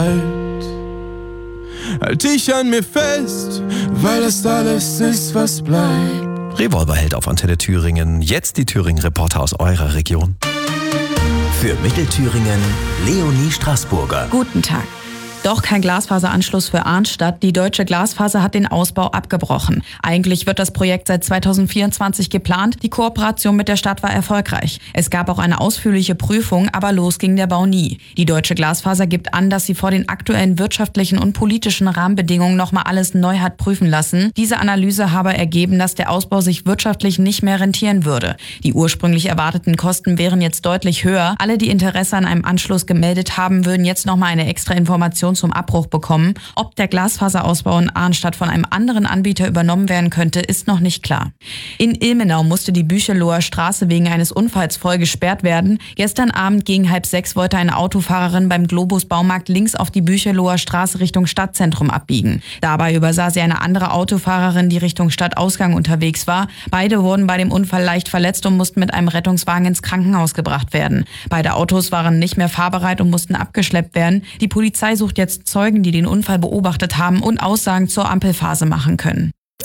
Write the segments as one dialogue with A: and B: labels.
A: Halt dich an mir fest, weil das alles ist, was bleibt.
B: Revolverheld auf Antenne Thüringen. Jetzt die Thüringen-Reporter aus eurer Region.
C: Für Mittelthüringen Leonie Straßburger.
D: Guten Tag. Doch kein Glasfaseranschluss für Arnstadt. Die Deutsche Glasfaser hat den Ausbau abgebrochen. Eigentlich wird das Projekt seit 2024 geplant. Die Kooperation mit der Stadt war erfolgreich. Es gab auch eine ausführliche Prüfung, aber los ging der Bau nie. Die Deutsche Glasfaser gibt an, dass sie vor den aktuellen wirtschaftlichen und politischen Rahmenbedingungen nochmal alles neu hat prüfen lassen. Diese Analyse habe ergeben, dass der Ausbau sich wirtschaftlich nicht mehr rentieren würde. Die ursprünglich erwarteten Kosten wären jetzt deutlich höher. Alle, die Interesse an einem Anschluss gemeldet haben, würden jetzt nochmal eine extra Information zum Abbruch bekommen. Ob der Glasfaserausbau in Arnstadt von einem anderen Anbieter übernommen werden könnte, ist noch nicht klar. In Ilmenau musste die Bücheloher Straße wegen eines Unfalls voll gesperrt werden. Gestern Abend gegen 5:30 wollte eine Autofahrerin beim Globus Baumarkt links auf die Bücheloher Straße Richtung Stadtzentrum abbiegen. Dabei übersah sie eine andere Autofahrerin, die Richtung Stadtausgang unterwegs war. Beide wurden bei dem Unfall leicht verletzt und mussten mit einem Rettungswagen ins Krankenhaus gebracht werden. Beide Autos waren nicht mehr fahrbereit und mussten abgeschleppt werden. Die Polizei sucht jetzt Zeugen, die den Unfall beobachtet haben und Aussagen zur Ampelphase machen können.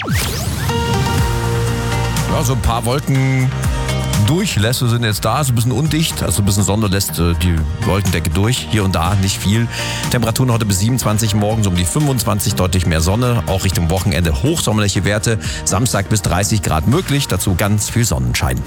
B: Ja, so ein paar Wolkendurchlässe sind jetzt da, so ein bisschen undicht, also ein bisschen Sonne lässt die Wolkendecke durch, hier und da nicht viel. Temperaturen heute bis 27, morgen so um die 25, deutlich mehr Sonne, auch Richtung Wochenende hochsommerliche Werte, Samstag bis 30 Grad möglich, dazu ganz viel Sonnenschein.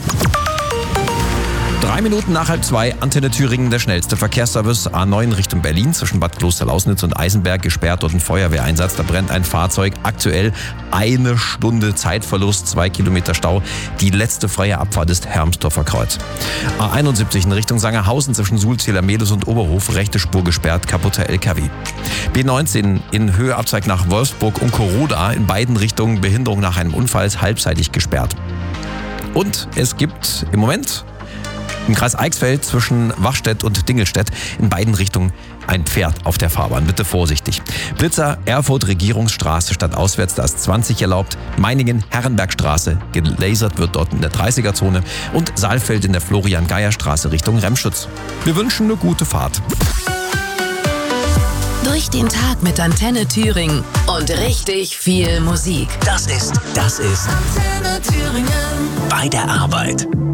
B: 3 Minuten nach 1:30, Antenne Thüringen, der schnellste Verkehrsservice. A9 Richtung Berlin, zwischen Bad Klosterlausnitz und Eisenberg, gesperrt, dort ein Feuerwehreinsatz. Da brennt ein Fahrzeug, aktuell 1 Stunde Zeitverlust, 2 Kilometer Stau. Die letzte freie Abfahrt ist Hermsdorfer Kreuz. A71 in Richtung Sangerhausen, zwischen Sulzähler Meeles und Oberhof, rechte Spur gesperrt, kaputter LKW. B19 in Höhe Abzweig nach Wolfsburg und Koroda, in beiden Richtungen Behinderung nach einem Unfall, ist halbseitig gesperrt. Und es gibt im Moment im Kreis Eichsfeld zwischen Wachstedt und Dingelstedt in beiden Richtungen ein Pferd auf der Fahrbahn. Bitte vorsichtig. Blitzer, Erfurt, Regierungsstraße statt auswärts, da ist 20 erlaubt. Meiningen, Herrenbergstraße, gelasert wird dort in der 30er-Zone. Und Saalfeld in der Florian-Geier-Straße Richtung Remschütz. Wir wünschen eine gute Fahrt.
C: Durch den Tag mit Antenne Thüringen und richtig viel Musik. Das ist
E: Antenne Thüringen.
C: Bei der Arbeit.